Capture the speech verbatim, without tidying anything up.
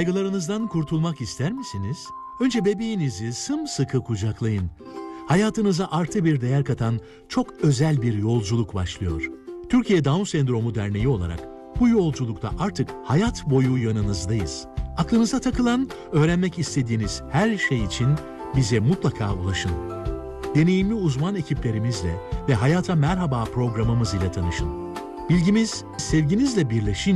Kaygılarınızdan kurtulmak ister misiniz? Önce bebeğinizi sımsıkı kucaklayın. Hayatınıza artı bir değer katan çok özel bir yolculuk başlıyor. Türkiye Down Sendromu Derneği olarak bu yolculukta artık hayat boyu yanınızdayız. Aklınıza takılan, öğrenmek istediğiniz her şey için bize mutlaka ulaşın. Deneyimli uzman ekiplerimizle ve Hayata Merhaba programımız ile tanışın. Bilgimiz sevginizle birleşin.